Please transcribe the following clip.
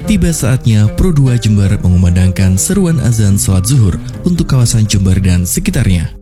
Tiba saatnya Pro 2 Jember mengumandangkan seruan azan sholat zuhur untuk kawasan Jember dan sekitarnya.